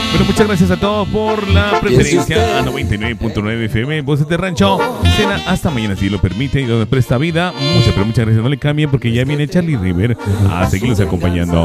Bueno, muchas gracias a todos por la preferencia a 99.9 FM, Voces de Rancho. Cena hasta mañana, si lo permite y nos presta vida. Muchas gracias. No le cambien porque ya viene Charlie River a seguirnos acompañando.